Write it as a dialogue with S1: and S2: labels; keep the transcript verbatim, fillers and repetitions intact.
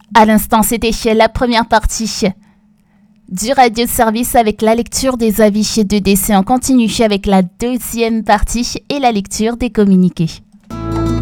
S1: À l'instant, c'était la première partie du radio service avec la lecture des avis de décès en continu avec la deuxième partie et la lecture des communiqués.